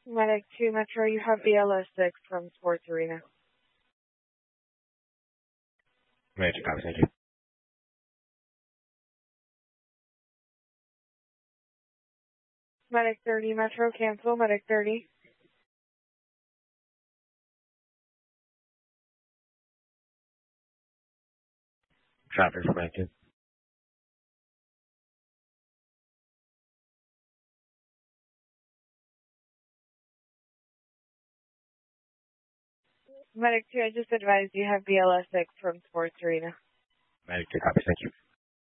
Medic 2 Metro, you have BLS 6 from Sports Arena. Medic 2, copy, thank you. Medic 30 Metro, cancel. Medic 30. Traffic for Medic 2. Medic 2, I just advised you have BLS 6 from Sports Arena. Medic 2, copy, thank you.